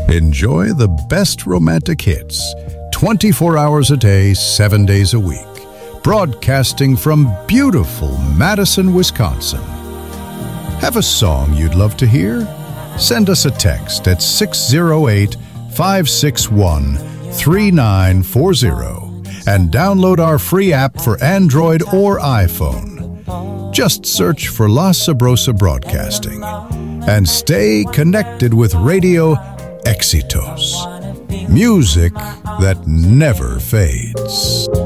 Enjoy the best romantic hits, 24 hours a day, 7 days a week. Broadcasting from beautiful Madison, Wisconsin. Have a song you'd love to hear? Send us a text at 608-561-3940 and download our free app for Android or iPhone. Just search for La Sabrosa Broadcasting and stay connected with Radio Éxitos. Music that never fades.